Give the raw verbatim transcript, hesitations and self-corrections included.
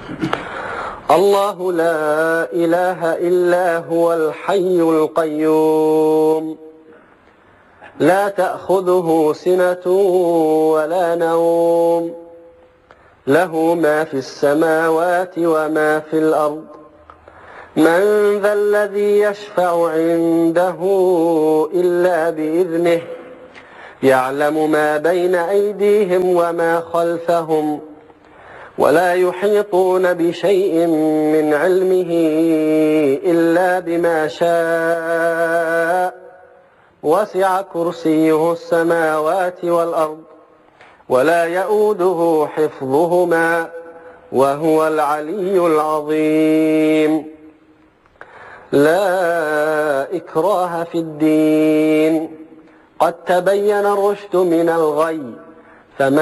الله لا إله إلا هو الحي القيوم لا تأخذه سنة ولا نوم له ما في السماوات وما في الأرض من ذا الذي يشفع عنده إلا بإذنه يعلم ما بين أيديهم وما خلفهم ولا يحيطون بشيء من علمه إلا بما شاء وسع كرسيه السماوات والأرض ولا يؤوده حفظهما وهو العلي العظيم لا إكراه في الدين قد تبين الرشد من الغي